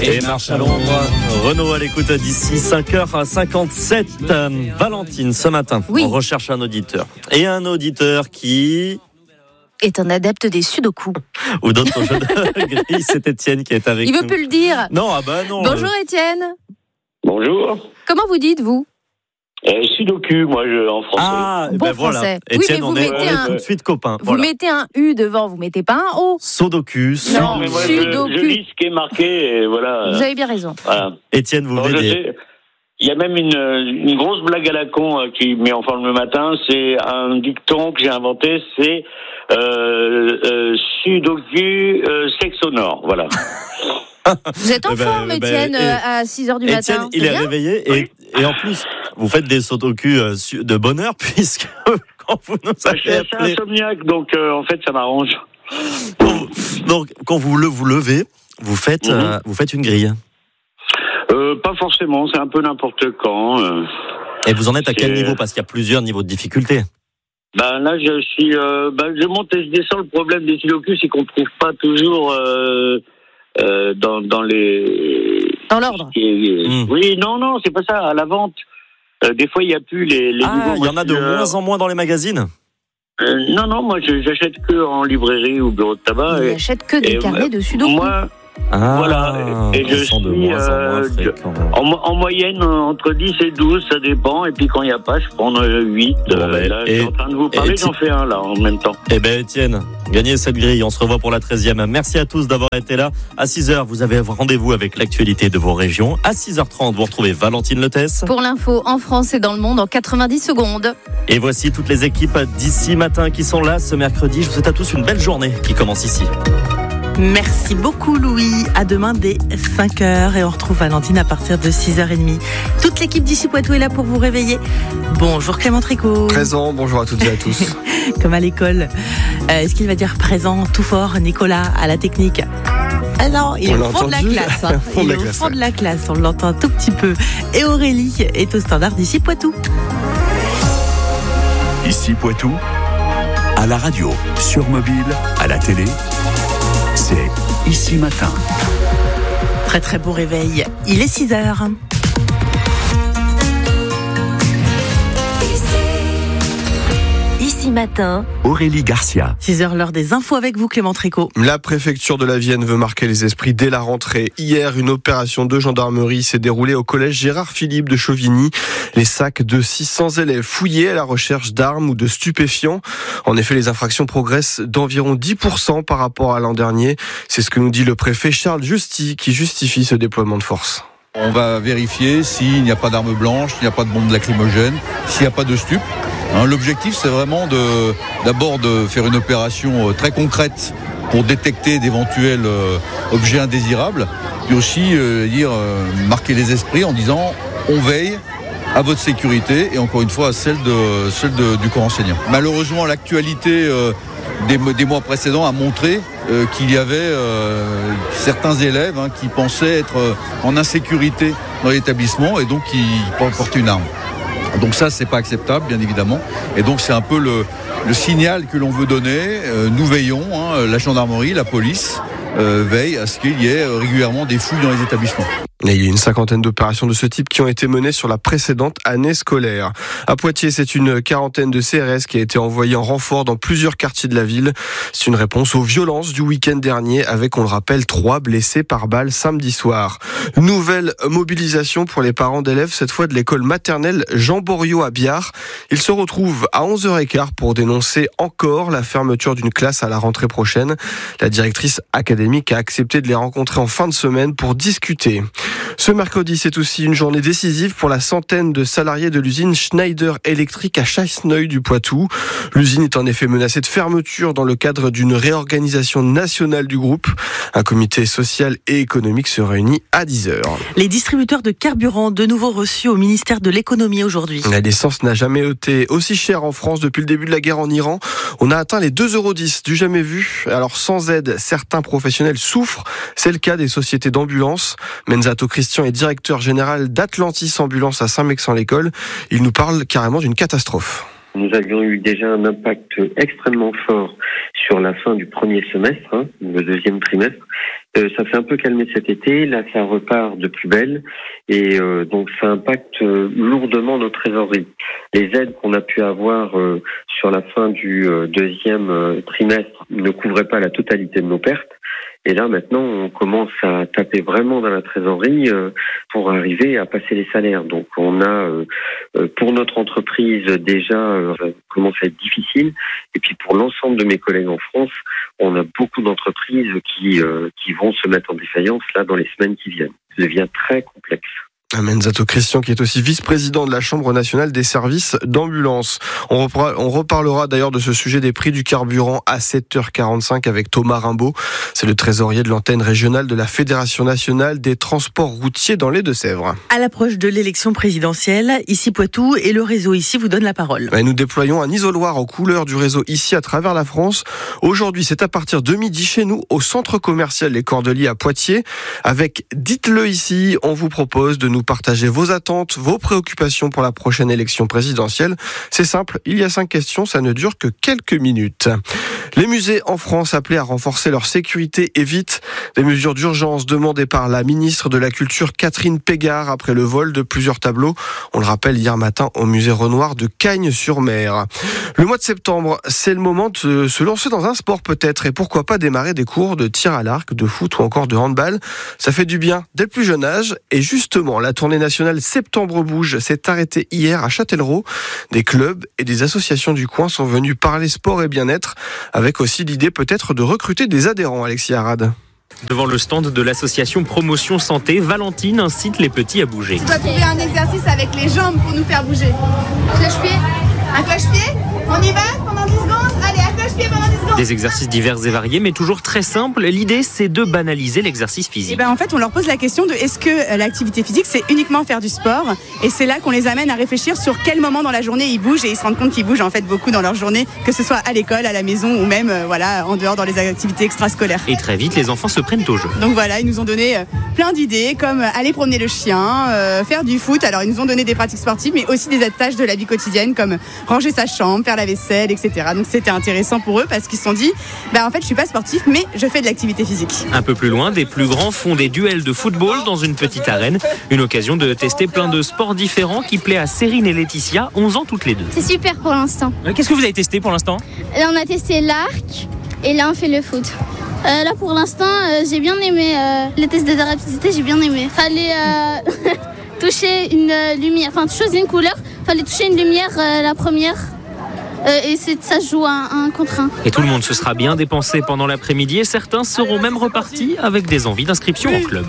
Et marche à l'ombre. Renaud à l'écoute d'ici 5h57. Valentine, ce matin, on recherche un auditeur. Et un auditeur qui est un adepte des sudoku. Ou d'autres jeux de grille. C'est Étienne qui est avec nous. Il veut plus le dire. Non, non. Bonjour Étienne. Bonjour. Comment vous dites, vous? Sudoku, moi, en français. Ah, bon voilà. français. Étienne, oui, mais vous mettez tout de suite copains. Vous mettez un U devant, vous mettez pas un O. Sudoku. Non, mais moi, je lis ce qui est marqué, et voilà. Vous avez bien raison. Voilà. Étienne, vous venez. Il y a même une grosse blague à la con qui met en forme le matin. C'est un dicton que j'ai inventé, c'est Sudoku sexonore. Voilà. Vous êtes en forme, Étienne, à 6h du matin. Étienne, il est réveillé et en plus, vous faites des sudoku de bonne heure puisque quand vous nous avez je suis assez insomniaque, donc en fait, ça m'arrange. Donc, quand vous levez, vous faites une grille. Pas forcément, c'est un peu n'importe quand. Et vous en êtes à quel niveau? Parce qu'il y a plusieurs niveaux de difficulté. Là, je suis, je monte et je descends. Le problème des sudoku, c'est qu'on ne trouve pas toujours dans l'ordre. Oui, non, c'est pas ça. À la vente, des fois, il n'y a plus les niveaux. Il y en a de moins en moins dans les magazines. Non, moi, j'achète que en librairie ou bureau de tabac. Il n'achète que des carnets de sudoku. Moi, voilà. Et je suis en moyenne entre 10 et 12, ça dépend. Et puis quand il n'y a pas, je prends 8. Là, je suis en train de vous parler, j'en fais un là en même temps. Eh bien, Étienne, gagnez cette grille. On se revoit pour la 13e. Merci à tous d'avoir été là. À 6h, vous avez rendez-vous avec l'actualité de vos régions. À 6h30, vous retrouvez Valentine Letès. Pour l'info en France et dans le monde en 90 secondes. Et voici toutes les équipes d'ici matin qui sont là ce mercredi. Je vous souhaite à tous une belle journée qui commence ici. Merci beaucoup Louis, à demain dès 5h et on retrouve Valentine à partir de 6h30. Toute l'équipe d'ici Poitou est là pour vous réveiller. Bonjour Clément Tricot. Présent, bonjour à toutes et à tous. Comme à l'école. Est-ce qu'il va dire présent tout fort, Nicolas, à la technique? Ah non, il est au fond de la classe. Il est au fond de la classe, on l'entend un tout petit peu. Et Aurélie est au standard d'ici Poitou. Ici Poitou, à la radio, sur mobile, à la télé. C'est Ici Matin. Très très beau réveil. Il est 6h. Ici Matin. Aurélie Garcia. 6h, l'heure des infos avec vous, Clément Tricot. La préfecture de la Vienne veut marquer les esprits dès la rentrée. Hier, une opération de gendarmerie s'est déroulée au collège Gérard Philippe de Chauvigny. Les sacs de 600 élèves fouillés à la recherche d'armes ou de stupéfiants. En effet, les infractions progressent d'environ 10% par rapport à l'an dernier. C'est ce que nous dit le préfet Charles Justy qui justifie ce déploiement de force. On va vérifier s'il n'y a pas d'armes blanches, s'il n'y a pas de bombes lacrymogènes, s'il n'y a pas de stupes. L'objectif, c'est vraiment d'abord de faire une opération très concrète pour détecter d'éventuels objets indésirables, puis aussi marquer les esprits en disant on veille à votre sécurité et encore une fois à celle du corps enseignant. Malheureusement, l'actualité des mois précédents a montré qu'il y avait certains élèves qui pensaient être en insécurité dans l'établissement et donc qui portaient une arme. Donc ça, c'est pas acceptable, bien évidemment. Et donc c'est un peu le signal que l'on veut donner. Nous veillons, la gendarmerie, la police veille à ce qu'il y ait régulièrement des fouilles dans les établissements. Et il y a une cinquantaine d'opérations de ce type qui ont été menées sur la précédente année scolaire. À Poitiers, c'est une quarantaine de CRS qui a été envoyée en renfort dans plusieurs quartiers de la ville. C'est une réponse aux violences du week-end dernier avec, on le rappelle, 3 blessés par balle samedi soir. Nouvelle mobilisation pour les parents d'élèves, cette fois de l'école maternelle Jean Boriot à Biard. Ils se retrouvent à 11h15 pour dénoncer encore la fermeture d'une classe à la rentrée prochaine. La directrice académique a accepté de les rencontrer en fin de semaine pour discuter. Ce mercredi, c'est aussi une journée décisive pour la centaine de salariés de l'usine Schneider Electric à Chasseneuil du Poitou. L'usine est en effet menacée de fermeture dans le cadre d'une réorganisation nationale du groupe. Un comité social et économique se réunit à 10h. Les distributeurs de carburant de nouveau reçus au ministère de l'économie aujourd'hui. L'essence n'a jamais été aussi chère en France depuis le début de la guerre en Iran. On a atteint les 2,10 € du jamais vu. Alors sans aide, certains professionnels souffrent. C'est le cas des sociétés d'ambulance. Menzato Christian est directeur général d'Atlantis Ambulance à Saint-Mexan-l'École. Il nous parle carrément d'une catastrophe. Nous avions eu déjà un impact extrêmement fort sur la fin du premier semestre, le deuxième trimestre. Ça s'est un peu calmé cet été. Là, ça repart de plus belle. Et donc, ça impacte lourdement nos trésoreries. Les aides qu'on a pu avoir sur la fin du deuxième trimestre ne couvraient pas la totalité de nos pertes. Et là, maintenant, on commence à taper vraiment dans la trésorerie pour arriver à passer les salaires. Donc, on a, pour notre entreprise, déjà, ça commence à être difficile. Et puis, pour l'ensemble de mes collègues en France, on a beaucoup d'entreprises qui vont se mettre en défaillance, là, dans les semaines qui viennent. Ça devient très complexe. Menzato Christian, qui est aussi vice-président de la Chambre nationale des services d'ambulance. On reparlera d'ailleurs de ce sujet des prix du carburant à 7h45 avec Thomas Rimbaud. C'est le trésorier de l'antenne régionale de la Fédération nationale des transports routiers dans les Deux-Sèvres. À l'approche de l'élection présidentielle, ici Poitou et le réseau ici vous donne la parole. Nous déployons un isoloir aux couleurs du réseau ici à travers la France. Aujourd'hui, c'est à partir de midi chez nous au centre commercial Les Cordeliers à Poitiers. Avec Dites-le ici, on vous propose de nous partager vos attentes, vos préoccupations pour la prochaine élection présidentielle. C'est simple, il y a 5 questions, ça ne dure que quelques minutes. Les musées en France appelés à renforcer leur sécurité et vite. Des mesures d'urgence demandées par la ministre de la Culture Catherine Pégard après le vol de plusieurs tableaux. On le rappelle hier matin au musée Renoir de Cagnes-sur-Mer. Le mois de septembre, c'est le moment de se lancer dans un sport peut-être et pourquoi pas démarrer des cours de tir à l'arc, de foot ou encore de handball. Ça fait du bien dès le plus jeune âge et justement la tournée nationale Septembre Bouge s'est arrêtée hier à Châtellerault. Des clubs et des associations du coin sont venus parler sport et bien-être, avec aussi l'idée peut-être de recruter des adhérents, Alexis Arad. Devant le stand de l'association Promotion Santé, Valentine incite les petits à bouger. Tu dois trouver un exercice avec les jambes pour nous faire bouger. Cloche-pied. Un cloche-pied. On y va pendant 10 secondes. Allez, un cloche-pied pendant 10 secondes. Des exercices divers et variés, mais toujours très simples. L'idée, c'est de banaliser l'exercice physique. En fait, on leur pose la question de est-ce que l'activité physique, c'est uniquement faire du sport ? Et c'est là qu'on les amène à réfléchir sur quel moment dans la journée ils bougent. Et ils se rendent compte qu'ils bougent en fait beaucoup dans leur journée, que ce soit à l'école, à la maison ou même en dehors dans les activités extrascolaires. Et très vite, les enfants se prennent au jeu. Donc voilà, ils nous ont donné plein d'idées comme aller promener le chien, faire du foot. Alors ils nous ont donné des pratiques sportives, mais aussi des tâches de la vie quotidienne comme ranger sa chambre, faire la vaisselle, etc. Donc c'était intéressant pour eux parce qu'ils se sont dit en fait je suis pas sportif mais je fais de l'activité physique. Un peu plus loin, des plus grands font des duels de football dans une petite arène. Une occasion de tester plein de sports différents qui plaît à Cérine et Laetitia, 11 ans toutes les deux. C'est super pour l'instant. Qu'est-ce que vous avez testé pour l'instant ? Là on a testé l'arc et là on fait le foot. Là pour l'instant j'ai bien aimé les tests de rapidité, j'ai bien aimé. Fallait toucher une lumière, choisir une couleur, fallait toucher une lumière la première. Et ça se joue un contre un. Et tout le monde se sera bien dépensé pendant l'après-midi et certains seront même repartis avec des envies d'inscription en club.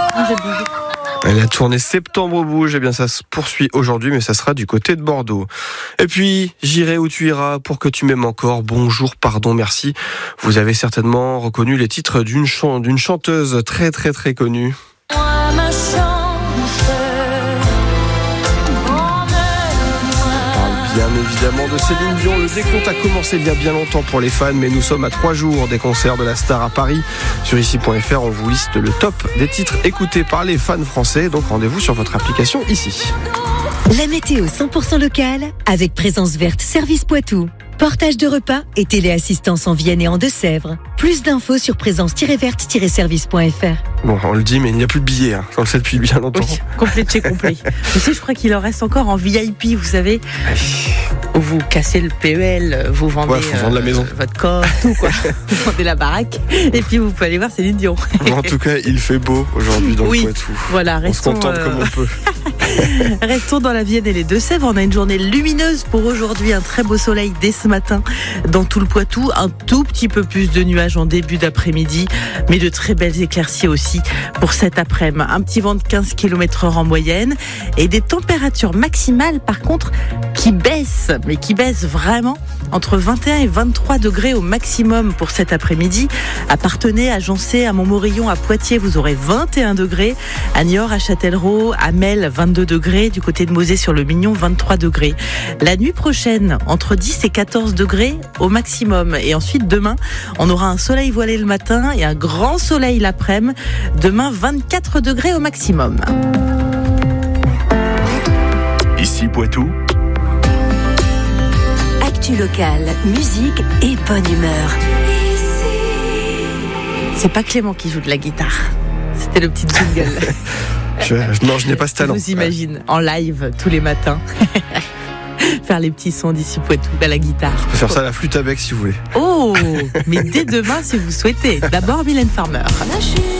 La tournée Septembre Bouge, ça se poursuit aujourd'hui, mais ça sera du côté de Bordeaux. Et puis, J'irai où tu iras pour que tu m'aimes encore. Bonjour, pardon, merci. Vous avez certainement reconnu les titres d'une chanteuse très très très connue. Bien évidemment de Céline Dion, le décompte a commencé il y a bien longtemps pour les fans, mais nous sommes à 3 jours des concerts de la star à Paris. Sur ici.fr, on vous liste le top des titres écoutés par les fans français, donc rendez-vous sur votre application ici. La météo 100% locale avec Présence Verte Service Poitou. Portage de repas et téléassistance en Vienne et en Deux-Sèvres. Plus d'infos sur présence-verte-service.fr. Bon, on le dit, mais il n'y a plus de billets. On le sait depuis bien longtemps. Oui, complet de chez complet. Je crois qu'il en reste encore en VIP, vous savez. Où vous cassez le PEL, vous vendez faut vendre la maison. Votre corps, tout quoi. Vous vendez la baraque. Et puis vous pouvez aller voir Céline Dion. En tout cas, il fait beau aujourd'hui dans le Poitou. Voilà, restons, on se contente comme on peut. Restons dans la Vienne et les Deux-Sèvres. On a une journée lumineuse pour aujourd'hui. Un très beau soleil dès ce matin dans tout le Poitou. Un tout petit peu plus de nuages en début d'après-midi, mais de très belles éclaircies aussi pour cet après-midi. Un petit vent de 15 km/h en moyenne et des températures maximales par contre qui baissent, mais qui baissent vraiment entre 21 et 23 degrés au maximum pour cet après-midi. À Parthenay, à Jancé, à Montmorillon, à Poitiers, vous aurez 21 degrés. À Niort, à Châtellerault, à Mel, 22 degrés. Du côté de Mosée sur le Mignon, 23 degrés. La nuit prochaine, entre 10 et 14 degrés au maximum. Et ensuite, demain, on aura un soleil voilé le matin et un grand soleil l'après-midi. Demain, 24 degrés au maximum. Ici Poitou. Actu locale, musique et bonne humeur. C'est pas Clément qui joue de la guitare. C'était le petit jingle. Non, je n'ai pas ce talent. Je vous imagine en live tous les matins. Faire les petits sons d'ici Poitou à la guitare. Je peux faire ça à la flûte à bec si vous voulez. Oh, mais dès demain si vous souhaitez. D'abord Mylène Farmer.